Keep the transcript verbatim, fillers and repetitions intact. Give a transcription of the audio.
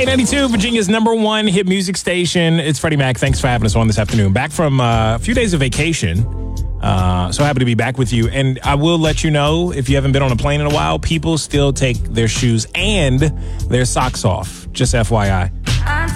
K ninety-two, Virginia's number one hit music station. It's Freddie Mac. Thanks for having us on this afternoon. Back from uh, a few days of vacation. Uh, so happy to be back with you. And I will let you know, if you haven't been on a plane in a while, people still take their shoes and their socks off. Just F Y I.